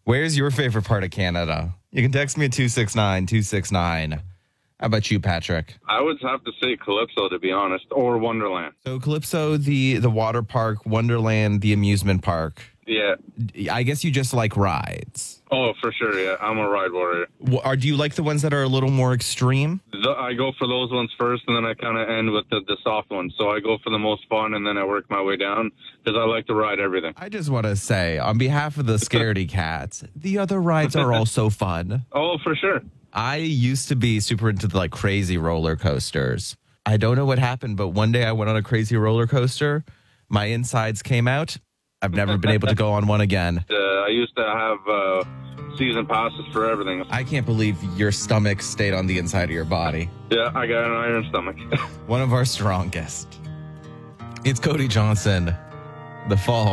Where's your favorite part of Canada? You can text me at 269-269. How about you, Patrick? I would have to say Calypso, to be honest, or Wonderland. So Calypso, the water park, Wonderland, the amusement park. Yeah. I guess you just like rides. Oh, for sure, yeah. I'm a ride warrior. Do you like the ones that are a little more extreme? I go for those ones first, and then I kind of end with the soft ones. So I go for the most fun, and then I work my way down, because I like to ride everything. I just want to say, on behalf of the Scaredy Cats, the other rides are also fun. Oh, for sure. I used to be super into the crazy roller coasters. I don't know what happened, but one day I went on a crazy roller coaster. My insides came out. I've never been able to go on one again. I used to have season passes for everything. I can't believe your stomach stayed on the inside of your body. Yeah, I got an iron stomach. One of our strongest. It's Cody Johnson. The Fall